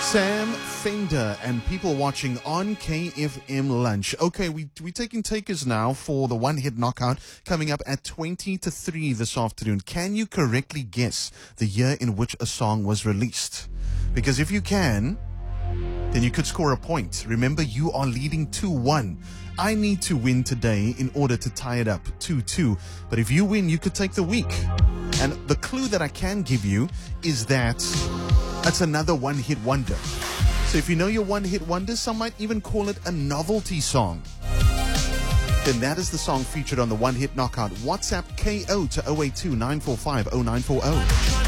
Sam Fender and people watching on KFM Lunch. Okay, we're taking takers now for the one-hit knockout coming up at 20 to 3 this afternoon. Can you correctly guess the year in which a song was released? Because if you can, then you could score a point. Remember, you are leading 2-1. I need to win today in order to tie it up 2-2. But if you win, you could take the week. And the clue that I can give you is that it's another one-hit wonder. So if you know your one-hit wonder, some might even call it a novelty song. Then that is the song featured on the one-hit knockout. WhatsApp KO to 082 945 0940.